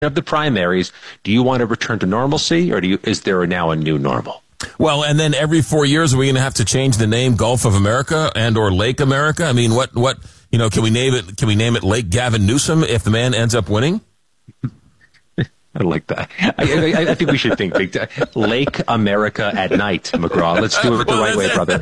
of the primaries, do you want to return to normalcy, or is there now a new normal? Well, and then every 4 years, are we going to have to change the name Gulf of America and or Lake America? I mean, what, can we name it Lake Gavin Newsom if the man ends up winning? I like that. I think we should think big time. Lake America at night, McGraw. Let's do it the right way, brother.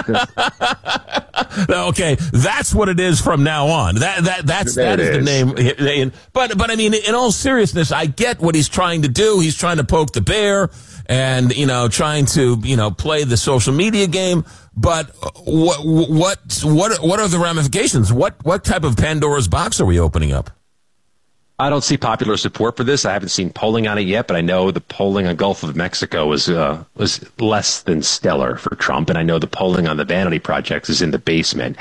Okay, that's what it is from now on. That is the name. But I mean, in all seriousness, I get what he's trying to do. He's trying to poke the bear and, trying to, play the social media game. But what are the ramifications? What type of Pandora's box are we opening up? I don't see popular support for this. I haven't seen polling on it yet, but I know the polling on Gulf of Mexico was less than stellar for Trump, and I know the polling on the Vanity Project is in the basement.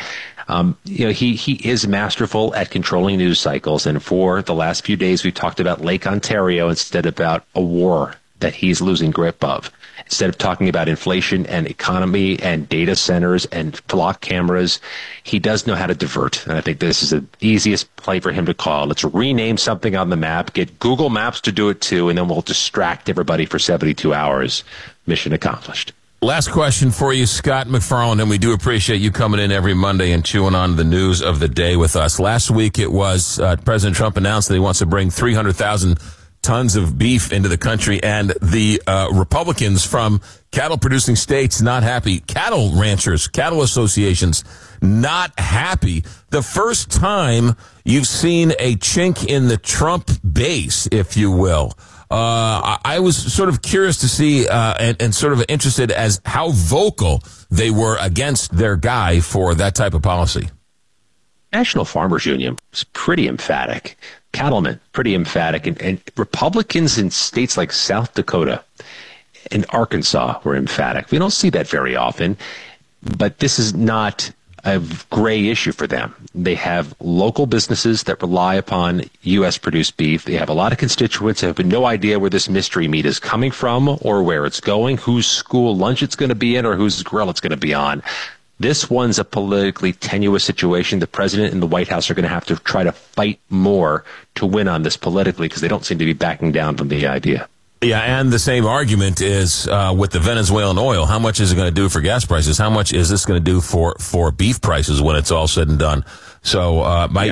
He is masterful at controlling news cycles, and for the last few days we've talked about Lake Ontario instead about a war that he's losing grip of. Instead of talking about inflation and economy and data centers and flock cameras, he does know how to divert. And I think this is the easiest play for him to call. Let's rename something on the map, get Google Maps to do it too, and then we'll distract everybody for 72 hours. Mission accomplished. Last question for you, Scott MacFarlane, and we do appreciate you coming in every Monday and chewing on the news of the day with us. Last week it was President Trump announced that he wants to bring 300,000 tons of beef into the country, and the Republicans from cattle-producing states not happy. Cattle ranchers, cattle associations not happy. The first time you've seen a chink in the Trump base, if you will. I was sort of curious to see and sort of interested as how vocal they were against their guy for that type of policy. National Farmers Union was pretty emphatic. Cattlemen, pretty emphatic. And Republicans in states like South Dakota and Arkansas were emphatic. We don't see that very often, but this is not a gray issue for them. They have local businesses that rely upon U.S.-produced beef. They have a lot of constituents who have no idea where this mystery meat is coming from or where it's going, whose school lunch it's going to be in, or whose grill it's going to be on. This one's a politically tenuous situation. The president and the White House are going to have to try to fight more to win on this politically because they don't seem to be backing down from the idea. Yeah, and the same argument is with the Venezuelan oil. How much is it going to do for gas prices? How much is this going to do for beef prices when it's all said and done? So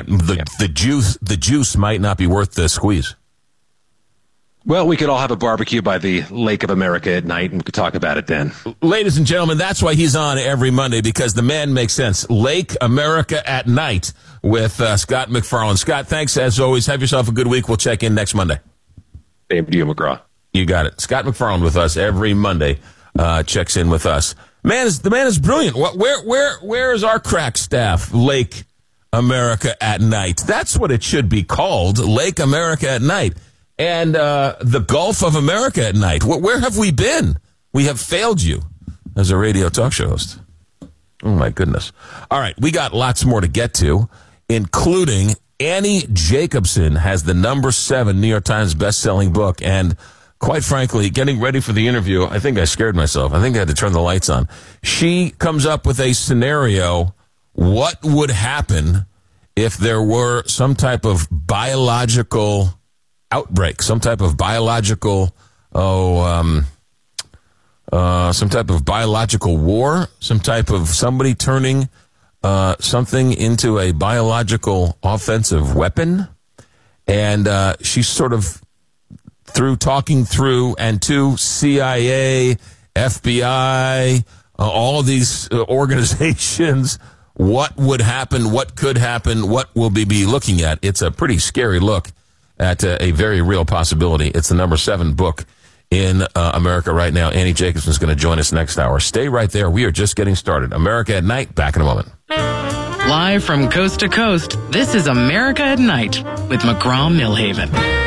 the juice might not be worth the squeeze. Well, we could all have a barbecue by the Lake of America at night, and we could talk about it then. Ladies and gentlemen, that's why he's on every Monday, because the man makes sense. Lake America at Night with Scott MacFarlane. Scott, thanks as always. Have yourself a good week. We'll check in next Monday. Same to you, McGraw. You got it. Scott MacFarlane with us every Monday. Checks in with us. The man is brilliant. Where is our crack staff? Lake America at Night. That's what it should be called. Lake America at Night. And the Gulf of America at Night. Where have we been? We have failed you as a radio talk show host. Oh, my goodness. All right, we got lots more to get to, including Annie Jacobson has the #7 New York Times best-selling book. And quite frankly, getting ready for the interview, I think I scared myself. I think I had to turn the lights on. She comes up with a scenario. What would happen if there were some type of biological outbreak, some type of biological, some type of biological war, some type of somebody turning something into a biological offensive weapon? And she's sort of talking through and to CIA, FBI, all of these organizations, what would happen, what could happen, what will we be looking at? It's a pretty scary look at a very real possibility. It's the #7 book in America right now. Annie Jacobson is going to join us next hour. Stay right there. We are just getting started. America at Night, back in a moment. Live from coast to coast, this is America at Night with McGraw Millhaven.